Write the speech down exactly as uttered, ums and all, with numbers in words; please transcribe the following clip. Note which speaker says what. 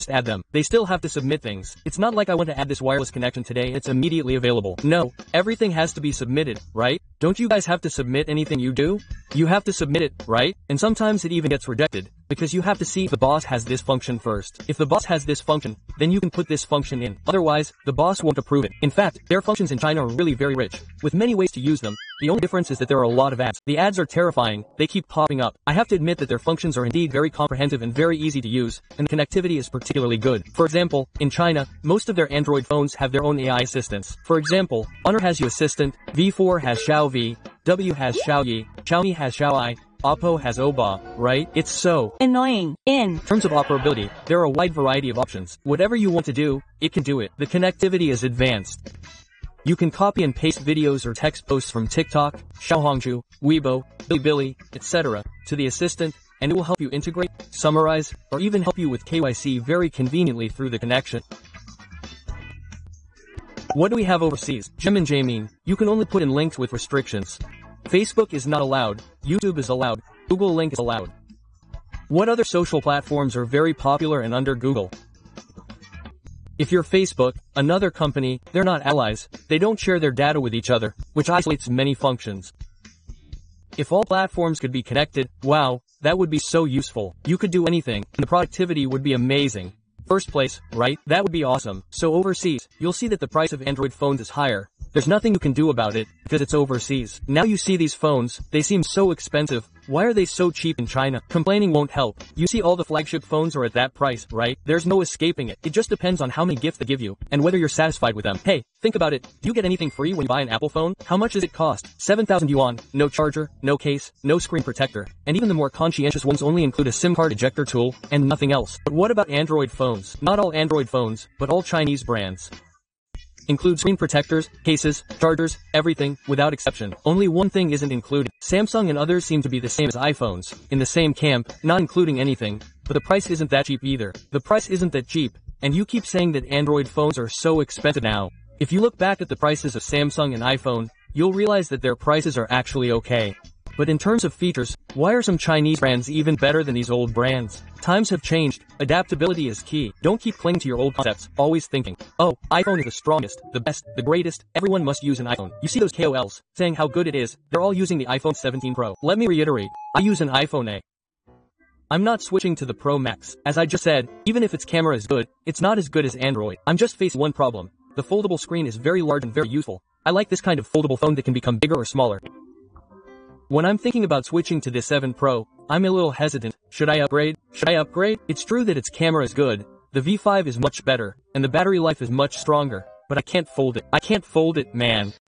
Speaker 1: add them. They still have to submit things. It's not like I want to add this wireless connection today and it's immediately available. No, everything has to be submitted, right? Don't you guys have to submit anything you do? You have to submit it, right? And sometimes it even gets rejected, because you have to see if the boss has this function first. If the boss has this function, then you can put this function in. Otherwise, the boss won't approve it. In fact, their functions in China are really very rich, with many ways to use them. The only difference is that there are a lot of ads. The ads are terrifying, they keep popping up. I have to admit that their functions are indeed very comprehensive and very easy to use, and the connectivity is particularly good. For example, in China, most of their Android phones have their own A I assistants. For example, Honor has You Assistant, V four has Xiaovi, W has Xiaoyi, Xiaomi has Xiaoai, Oppo has Oba, right? It's so
Speaker 2: annoying. In
Speaker 1: terms of operability, there are a wide variety of options. Whatever you want to do, it can do it. The connectivity is advanced. You can copy and paste videos or text posts from TikTok, Xiaohongshu, Weibo, Bilibili, et cetera to the assistant, and it will help you integrate, summarize, or even help you with K Y C very conveniently through the connection. What do we have overseas? Jim and Jamin, you can only put in links with restrictions. Facebook is not allowed, YouTube is allowed, Google Link is allowed. What other social platforms are very popular and under Google? If you're Facebook, another company, they're not allies, they don't share their data with each other, which isolates many functions. If all platforms could be connected, wow, that would be so useful. You could do anything, and the productivity would be amazing. First place, right? That would be awesome. So overseas, you'll see that the price of Android phones is higher. There's nothing you can do about it, because it's overseas. Now you see these phones, they seem so expensive. Why are they so cheap in China? Complaining won't help. You see all the flagship phones are at that price, right? There's no escaping it. It just depends on how many gifts they give you, and whether you're satisfied with them. Hey, think about it. Do you get anything free when you buy an Apple phone? How much does it cost? seven thousand yuan, no charger, no case, no screen protector. And even the more conscientious ones only include a SIM card ejector tool, and nothing else. But what about Android phones? Not all Android phones, but all Chinese brands include screen protectors, cases, chargers, everything, without exception. Only one thing isn't included. Samsung and others seem to be the same as iPhones, in the same camp, not including anything, but the price isn't that cheap either. The price isn't that cheap, and you keep saying that Android phones are so expensive now. If you look back at the prices of Samsung and iPhone, you'll realize that their prices are actually okay. But in terms of features, why are some Chinese brands even better than these old brands? Times have changed. Adaptability is key. Don't keep clinging to your old concepts, always thinking, oh, iPhone is the strongest, the best, the greatest, everyone must use an iPhone. You see those K O Ls saying how good it is, they're all using the iPhone seventeen Pro. Let me reiterate, I use an iPhone eight. I'm not switching to the Pro Max. As I just said, even if its camera is good, it's not as good as Android. I'm just facing one problem. The foldable screen is very large and very useful. I like this kind of foldable phone that can become bigger or smaller. When I'm thinking about switching to the seven Pro, I'm a little hesitant. Should I upgrade? Should I upgrade? It's true that its camera is good, the V five is much better, and the battery life is much stronger, but I can't fold it. I can't fold it, man.